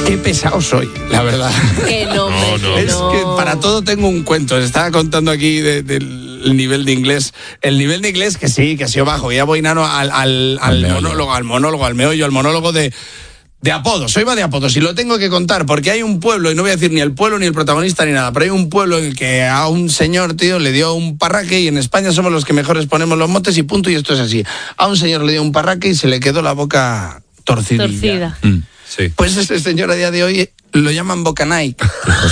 Qué pesado soy, la verdad. Que no. Es que para todo tengo un cuento. Les estaba contando aquí del nivel de inglés. El nivel de inglés que sí, que ha sido bajo. Ya voy nano al monólogo de apodos. Hoy va de apodos y lo tengo que contar porque hay un pueblo, y no voy a decir ni el pueblo ni el protagonista ni nada, pero hay un pueblo en el que a un señor, tío, le dio un parraque, y en España somos los que mejores ponemos los motes y punto, y esto es así. A un señor le dio un parraque y se le quedó la boca torcida. Sí. Pues ese señor a día de hoy lo llaman Boca Nike.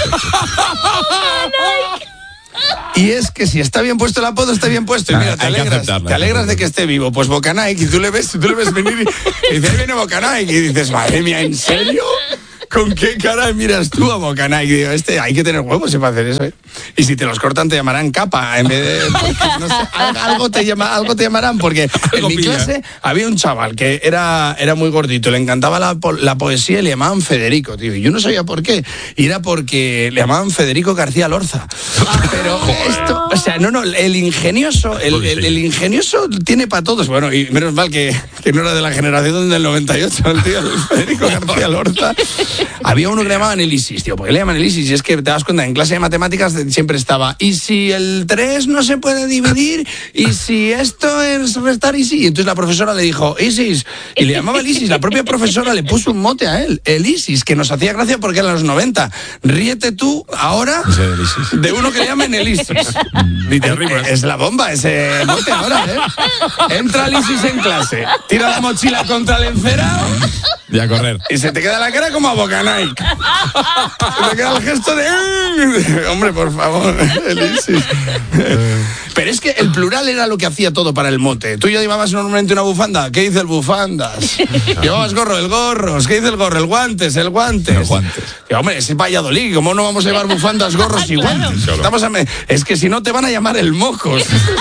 Y es que si está bien puesto el apodo, está bien puesto. Y mira, te alegras de que esté vivo. Pues Boca Nike, y tú le ves venir y dices, ahí viene Boca Nike. Y dices, madre mía, ¿en serio? ¿Con qué cara miras tú a Boca Nike? Digo, hay que tener huevos para hacer eso, ¿eh? Y si te los cortan, te llamarán capa en vez de... No sé, algo te llamarán, porque en mi clase había un chaval que era muy gordito, le encantaba la poesía y le llamaban Federico, tío. Y yo no sabía por qué. Y era porque le llamaban Federico García Lorza. Pero esto, o sea, el ingenioso tiene para todos. Bueno, y menos mal que no era de la generación del 98, el tío, el Federico García Lorza. Había uno que le llamaban el ISIS, tío. ¿Por qué le llaman el ISIS? Y es que te das cuenta, en clase de matemáticas siempre estaba, ¿y si el 3 no se puede dividir? ¿Y si esto es restar y sí? Y entonces la profesora le dijo, ISIS. Y le llamaba el ISIS. La propia profesora le puso un mote a él, el ISIS, que nos hacía gracia porque eran los 90. Ríete tú ahora de uno que le llaman el ISIS. Es la bomba ese mote ahora, ¿eh? Entra el ISIS en clase, tira la mochila contra el encerado y a correr. Y se te queda la cara como a Boca Nike. Se te queda el gesto de... Hombre, por favor, el ISIS. Pero es que el plural era lo que hacía todo para el mote. Tú ya llevabas normalmente una bufanda. ¿Qué dice el bufandas? Llevabas gorro, el gorros. ¿Qué dice el gorro? El guantes, el guantes. Y, hombre, es Valladolid. ¿Cómo no vamos a llevar bufandas, gorros y guantes? Es que si no te van a llamar el mocos.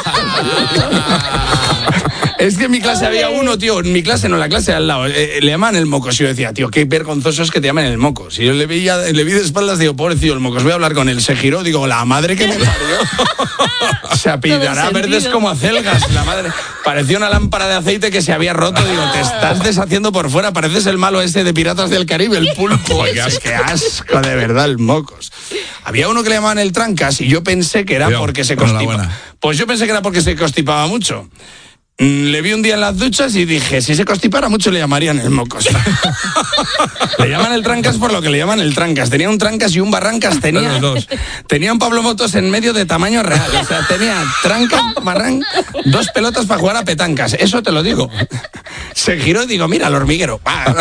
Es que en mi clase había uno, tío, en mi clase, no, la clase de al lado, le llaman el mocos. Y yo decía, tío, qué vergonzoso es que te llamen el mocos. Y yo le vi de espaldas, digo, pobrecillo el mocos, voy a hablar con él. Se giró, digo, la madre que me parió. Se apillará verdes como acelgas, la madre. Parecía una lámpara de aceite que se había roto. Digo, te estás deshaciendo por fuera, pareces el malo ese de Piratas del Caribe, el pulpo. Qué asco, de verdad, el mocos. Había uno que le llamaban el trancas y yo pensé que era porque se constipaba. Pues yo pensé que era porque se constipaba mucho. Le vi un día en las duchas y dije, si se constipara mucho le llamarían el mocos. Le llaman el trancas por lo que le llaman el trancas. Tenía un trancas y un barrancas, tenía un Pablo Motos en medio de tamaño real. O sea, tenía trancas, dos pelotas para jugar a petancas. Eso te lo digo. Se giró y digo, mira, el hormiguero.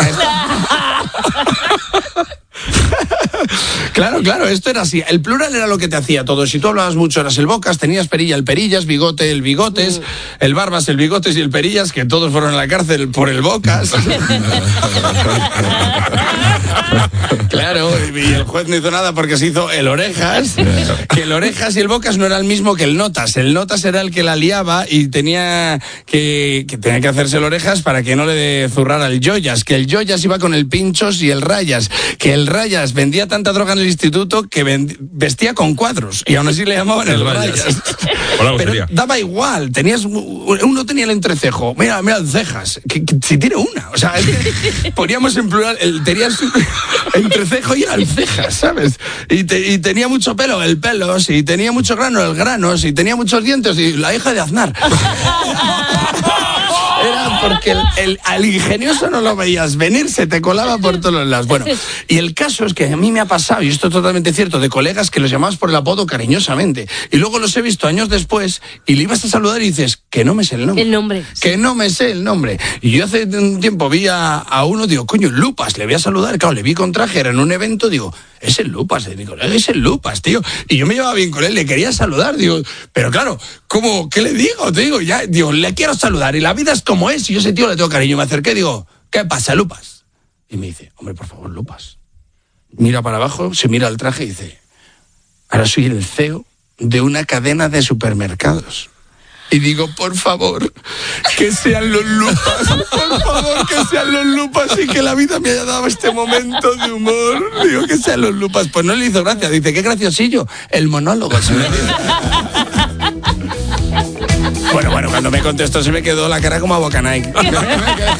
Claro, esto era así. El plural era lo que te hacía todo. Si tú hablabas mucho eras el bocas, tenías perilla, el perillas, bigote, el bigotes, el barbas, el bigotes y el perillas, que todos fueron a la cárcel por el bocas. Claro, y el juez no hizo nada porque se hizo el orejas, que el orejas y el bocas no era el mismo que el notas. El notas era el que la liaba y tenía que hacerse el orejas para que no le zurrara el joyas, que el joyas iba con el pinchos y el rayas, que el rayas vendía tanta droga en el instituto que vestía con cuadros y aún así le llamaban el rayas. Pero daba igual, uno tenía el entrecejo, mira el cejas, que si tiene una, o sea, es que poníamos en plural, tenía su entrecejo y era el cejas, ¿sabes? Y tenía mucho pelo, el pelos, y tenía mucho grano, el granos, y tenía muchos dientes, y la hija de Aznar. Era porque al ingenioso no lo veías venir, se te colaba por todos los lados. Bueno, y el caso es que a mí me ha pasado, y esto es totalmente cierto, de colegas que los llamabas por el apodo cariñosamente. Y luego los he visto años después, y le ibas a saludar y dices, que no me sé el nombre. Que no me sé el nombre. Y yo hace un tiempo vi a uno, digo, coño, Lupas, le voy a saludar. Claro, le vi con traje, era en un evento, digo, es el Lupas de mi colega, es el Lupas, tío. Y yo me llevaba bien con él, le quería saludar, digo, pero claro, ¿cómo? ¿Qué le digo? Te digo, ya, digo, le quiero saludar y la vida es como es, y yo a ese tío le tengo cariño. Me acerqué, digo, ¿qué pasa, Lupas? Y me dice, hombre, por favor, Lupas. Mira para abajo, se mira el traje y dice, ahora soy el CEO de una cadena de supermercados. Y digo, por favor, que sean los Lupas, por favor, que sean los Lupas y que la vida me haya dado este momento de humor. Digo, que sean los Lupas. Pues no le hizo gracia, dice, qué graciosillo, el monólogo. Se me Bueno, cuando me contestó se me quedó la cara como a Boca Nike.